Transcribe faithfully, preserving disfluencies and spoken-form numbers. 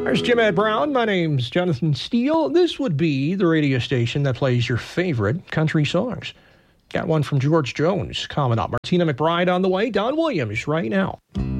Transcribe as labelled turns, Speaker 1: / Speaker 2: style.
Speaker 1: There's Jim Ed Brown. My name's Jonathan Steele. This would be the radio station that plays your favorite country songs. Got one from George Jones coming up. Martina McBride on the way. Don Williams right now.